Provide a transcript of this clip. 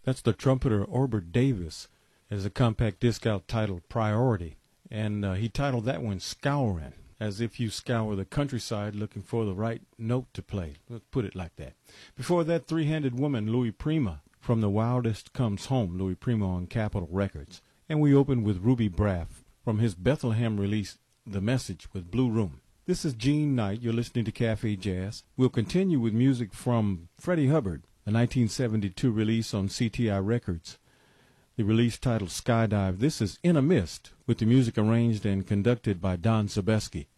That's the trumpeter Orbert Davis as a compact disc out titled Priority. And he titled that one Scouring, as if you scour the countryside looking for the right note to play. Let's put it like that. Before that, Three-Handed Woman, Louis Prima, from The Wildest Comes Home, Louis Prima on Capitol Records. And we opened with Ruby Braff from his Bethlehem release, The Message, with Blue Room. This is Gene Knight. You're listening to Cafe Jazz. We'll continue with music from Freddie Hubbard, a 1972 release on CTI Records. The release titled Skydive. This is In a Mist, with the music arranged and conducted by Don Sebesky.